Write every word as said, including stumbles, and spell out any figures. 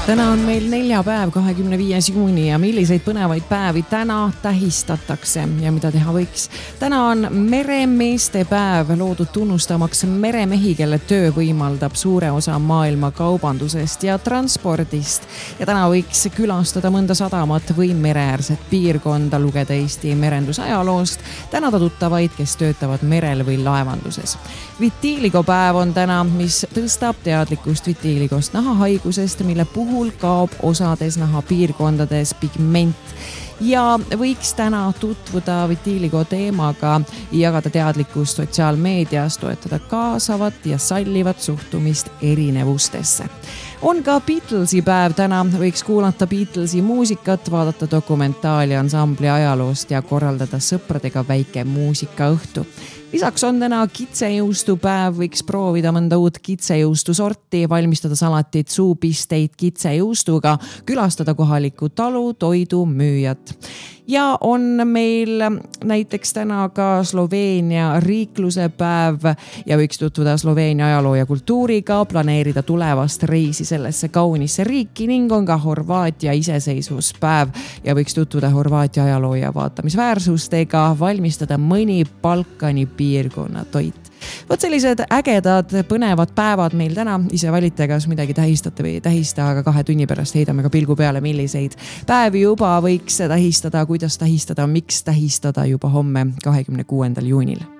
Täna on meil neljapäev, kahekümne viies juuni ja milliseid põnevaid päevi täna tähistatakse ja mida teha võiks. Täna on meremeeste päev, loodud tunnustamaks meremehi, kelle töö võimaldab suure osa maailma kaubandusest ja transpordist. Ja täna võiks külastada mõnda sadamat või mereäärset piirkonda, lugeda Eesti merendusajaloost, tänada tuttavaid, kes töötavad merel või laevanduses. Vitiiligo päev on täna, mis tõstab teadlikkust vitiiligost nahahaigusest, mille puhul kaob osades naha piirkondades pigment. Ja võiks täna tutvuda vitiiligo teemaga, jagada teadlikkust sotsiaalmeedias, toetada kaasavat ja sallivat suhtumist erinevustesse. On ka Beatlesi päev täna, võiks kuulata Beatlesi muusikat, vaadata dokumentaali ansambli ajaloost ja korraldada sõpradega väike muusikaõhtu. Lisaks on täna kitsejõustu päev, võiks proovida mõnda uut kitsejõustu sorti, valmistada salatit suupisteid kitsejõustuga, külastada kohalikku talu, toidu müüjat. Ja on meil näiteks täna ka Sloveenia riikluse päev ja võiks tutvuda Sloveenia ajaloo ja kultuuriga, planeerida tulevast reisi sellesse kaunisse riiki ning on ka Horvaatia iseseisvuspäev ja võiks tutvuda Horvaatia ajaloo ja vaatamisväärsustega, valmistada mõni Balkani piirkonna toit. Võt sellised ägedad, põnevad päevad meil täna, ise valite, kas midagi tähistate või ei tähista, aga kahe tunni pärast heidame ka pilgu peale, milliseid päevi juba võiks tähistada, kuidas tähistada, miks tähistada juba homme kahekümne kuuendal juunil.